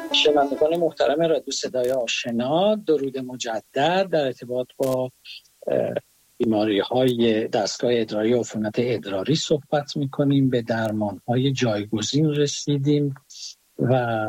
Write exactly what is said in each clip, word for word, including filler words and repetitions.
شنوندگان محترم رادیو صدای آشنا، درود مجدد. در ارتباط با بیماری های دستگاه ادراری و عفونت ادراری صحبت میکنیم. به درمان های جایگزین رسیدیم و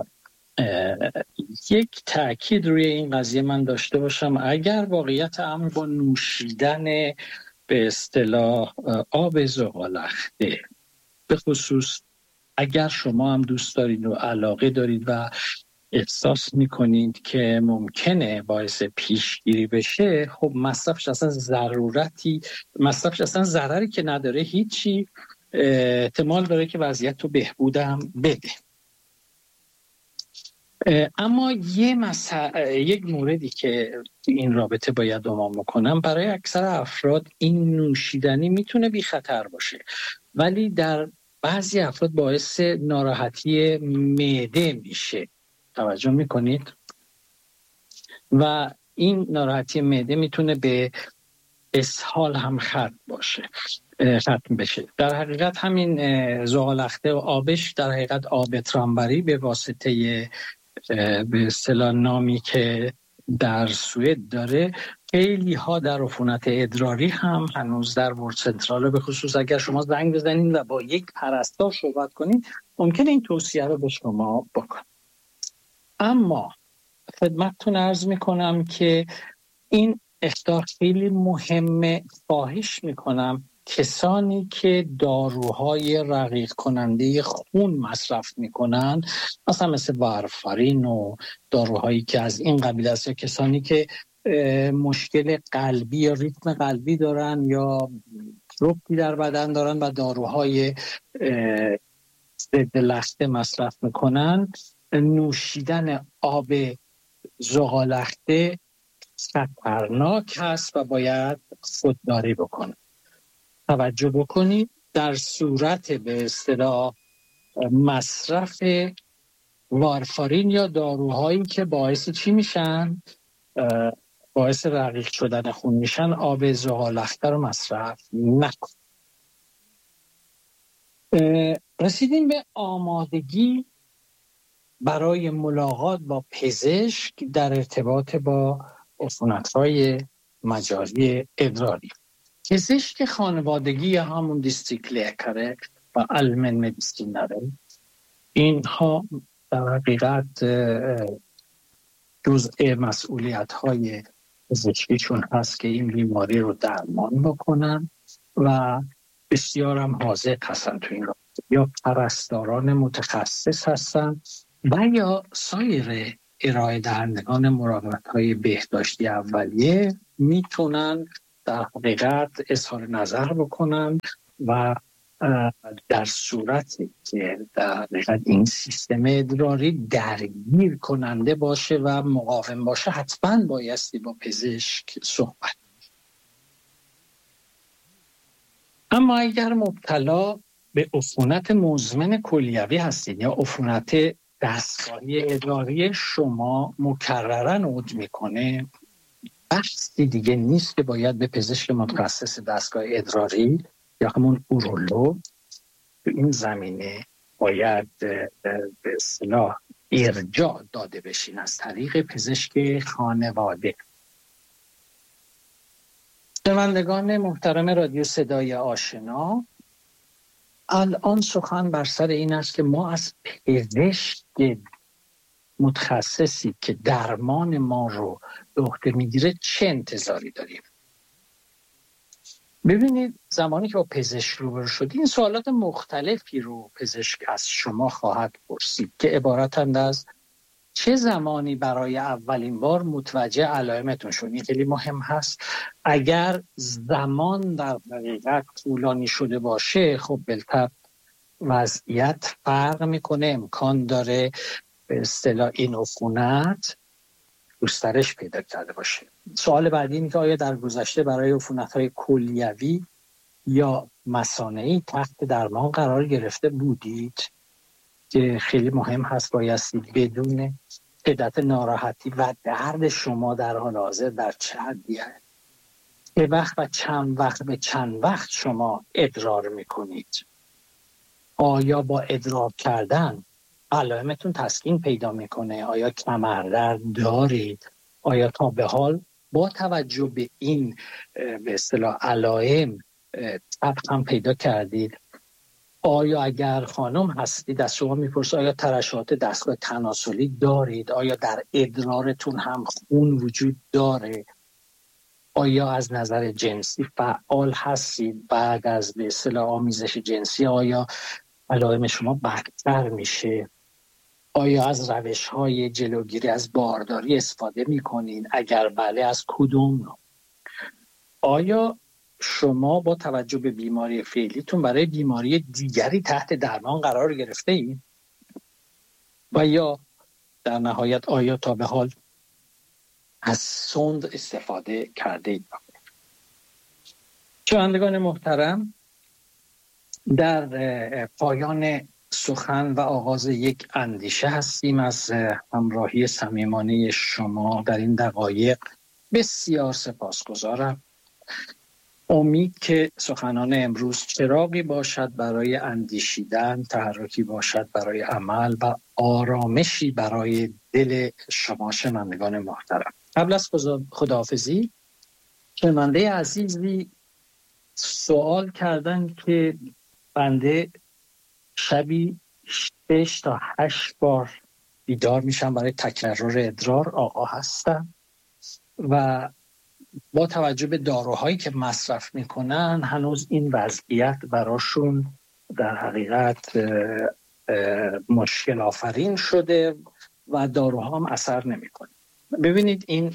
یک تأکید روی این قضیه من داشته باشم. اگر واقعیت امر با نوشیدن به اصطلاح آب زغال‌اخته، به خصوص اگر شما هم دوست دارید و علاقه دارید و احساس میکنید که ممکنه باعث پیشگیری بشه، خب مصرفش اصلا ضرورتی مصرفش اصلا ضرری که نداره، هیچی، احتمال داره که وضعیت رو بهبودم بده. اما یه مسئله، یک موردی که این رابطه باید دوام بکنم، برای اکثر افراد این نوشیدنی میتونه بی خطر باشه، ولی در بعضی افراد باعث ناراحتی معده میشه. توجه میکنید؟ و این ناراحتی معده میتونه به اسهال هم ختم باشه ختم بشه. در حقیقت همین زغال‌اخته و آبش در حقیقت آب ترامبری به واسطه به اصطلاح نامی که در سوئد داره، خیلی ها در عفونت ادراری هم هنوز در ورد سنترال، به خصوص اگر شما زنگ بزنید و با یک پرستار صحبت کنید، ممکنه این توصیه رو به شما بکنه. اما خدمتتون عرض میکنم که این اخطار خیلی مهمه. خواهش میکنم کسانی که داروهای رقیق کننده خون مصرف میکنن، مثلا مثل وارفارین و داروهایی که از این قبیل است، یا کسانی که مشکل قلبی یا ریتم قلبی دارن یا رکودی در بدن دارن و داروهای ضد لخته مصرف میکنن، نوشیدن آب زغال‌اخته خطرناک هست و باید خودداری بکنه. توجه بکنید، در صورت به اصطلاح مصرف وارفارین یا داروهایی که باعث چی میشن؟ باعث رقیق شدن خون میشن، آب زغال‌اخته رو مصرف نکن. رسیدیم به آمادگی برای ملاقات با پزشک در ارتباط با عفونت‌های مجاری ادراری. پزشک خانوادگی یا همون دیستریکت لیکر و آلمن مدیسینره، اینها در حقیقت جزء مسئولیت‌های پزشکیشون هست که این بیماری رو درمان بکنن و بسیار هم حاضر هستن تو این رابطه. یا پرستاران متخصص هستن و یا سایر ارائه دهندگان مراقبت‌های بهداشتی اولیه میتونن در حقیقت اظهار نظر بکنن و در صورتی که در حقیقت این سیستم ادراری درگیر کننده باشه و مقاوم باشه، حتما بایستی با پزشک صحبت. اما اگر مبتلا به عفونت مزمن کلیوی هستید یا عفونت دستگاهی ادراری شما مکررن عود میکنه، بحثی دیگه نیست که باید به پزشک متخصص دستگاه ادراری یا همون اورولوگ تو این زمینه باید به اصطلاح ارجاع داده بشین از طریق پزشک خانواده. شنوندگان محترم رادیو صدای آشنا، الان سخن بر سر این است که ما از پزشک متخصصی که درمان ما رو به عهده میگیره چه انتظاری داریم. ببینید، زمانی که با پزشک روبرو شدید، این سوالات مختلفی رو پزشک از شما خواهد پرسید که عبارتند از چه زمانی برای اولین بار متوجه علائمتون شد. این خیلی مهم هست. اگر زمان در حقیقت طولانی شده باشه، خب بالطبع وضعیت فرق میکنه، امکان داره به اصطلاح این عفونت گسترش پیدا کرده باشه. سوال بعدی اینه که آیا در گذشته برای عفونت‌های کلیوی یا مثانه‌ای تحت درمان قرار گرفته بودید؟ که خیلی مهم هست، بایستی بدون شدت ناراحتی و درد شما در حال حاضر در چه حدیه، چه وقت و چند وقت به چند وقت شما ادرار میکنید. آیا با ادرار کردن علائمتون تسکین پیدا میکنه؟ آیا کمردرد دارید؟ آیا تا به حال با توجه به این به اصطلاح علائم تب هم پیدا کردید؟ آیا اگر خانم هستید از شما میپرسه آیا ترشحات دستگاه تناسلی دارید؟ آیا در ادرارتون هم خون وجود داره؟ آیا از نظر جنسی فعال هستید؟ بعد از به اصطلاح آمیزش جنسی آیا علائم شما بدتر میشه؟ آیا از روش‌های جلوگیری از بارداری استفاده میکنین؟ اگر بله از کدوم؟ آیا شما با توجه به بیماری فعلیتون برای بیماری دیگری تحت درمان قرار گرفته اید؟ و یا در نهایت آیا تا به حال از سوند استفاده کرده اید؟ شنوندگان محترم، در پایان سخن و آغاز یک اندیشه هستیم. از همراهی صمیمانه شما در این دقایق بسیار سپاسگزارم. امید که سخنان امروز چراغی باشد برای اندیشیدن، تحرکی باشد برای عمل و آرامشی برای دل شما شنوندگان محترم. قبل از خداحافظی، شنونده عزیزی سوال کردن که بنده شبی شش تا هشت بار بیدار میشم برای تکرار ادرار، آقا هستم و با توجه به داروهایی که مصرف میکنن هنوز این وضعیت براشون در حقیقت اه، اه، مشکل آفرین شده و داروها هم اثر نمیکنه. ببینید این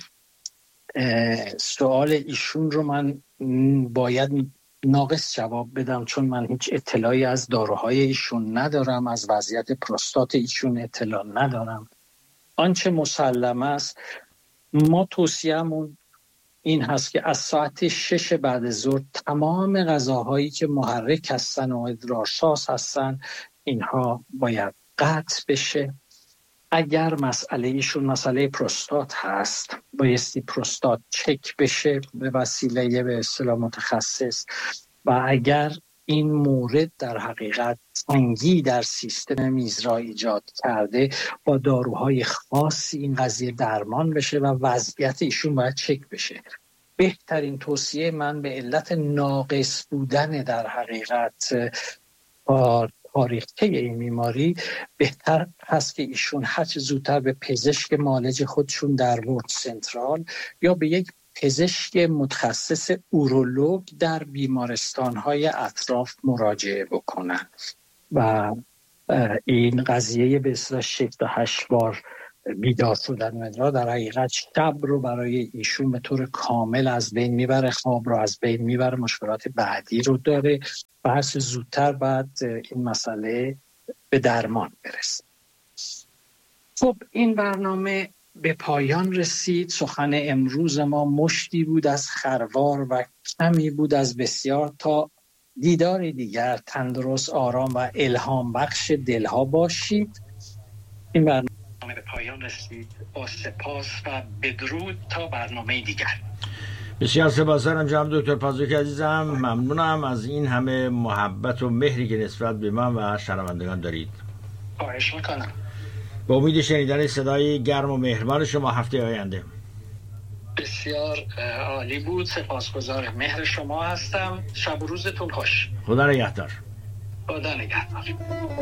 سوال ایشون رو من باید ناقص جواب بدم، چون من هیچ اطلاعی از داروهای ایشون ندارم، از وضعیت پروستات ایشون اطلاع ندارم. آنچه مسلم است، ما توصیه‌مون این هست که از ساعت شش بعد ظهر تمام غذاهایی که محرک هستن و ادرارساز هستن اینها باید قطع بشه. اگر مسئله ایشون مسئله پروستات هست، بایستی پروستات چک بشه به وسیله به اصطلاح متخصص، و اگر این مورد در حقیقت تنگی در سیستم میزرا ایجاد کرده، با داروهای خاصی این قضیه درمان بشه و وضعیت ایشون باید چک بشه. بهترین توصیه من به علت ناقص بودن در حقیقت تاریخچه این بیماری بهتر هست که ایشون هر چه زودتر به پزشک معالج خودشون در ورد سنترال یا به یک پزشک متخصص اورولوگ در بیمارستان‌های اطراف مراجعه بکنن و این قضیه به اصطلاح شش تا هشت بار بیدار شدن و ادرار در حقیقت شب رو برای ایشون به طور کامل از بین میبره، خواب رو از بین میبره، مشکلات بعدی رو داره و هر چه زودتر بعد این مسئله به درمان برسه. خب این برنامه به پایان رسید. سخن امروز ما مشتی بود از خروار و کمی بود از بسیار. تا دیدار دیگر تندرست، آرام و الهام بخش دلها باشید. این برنامه به پایان رسید. با سپاس و بدرود تا برنامه دیگر. بسیار سپاسگزارم جناب دکتر پازوکی عزیزم. ممنونم از این همه محبت و مهری که نسبت به من و شنوندگان دارید. خواهش میکنم. با امید شنیدن صدای گرم و مهربان شما هفته آینده. بسیار عالی بود. سپاسگزار مهر شما هستم. شب و روزتون خوش. خدا نگهدار. خدا نگهدار.